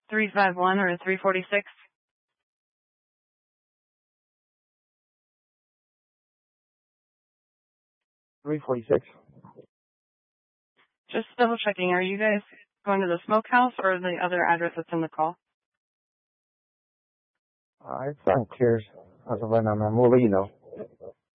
351 or 346? Just double checking. Are you guys going to the smokehouse or the other address that's in the call? It's unclear as of right now, ma'am. We'll let you know.